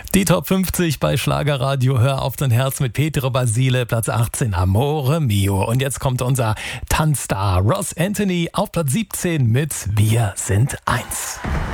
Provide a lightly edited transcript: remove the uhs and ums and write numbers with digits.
Die Top 50 bei Schlagerradio Hör auf dein Herz mit Petro Basile, Platz 18 Amore Mio. Und jetzt kommt unser Tanzstar Ross Anthony auf Platz 17 mit Wir sind eins.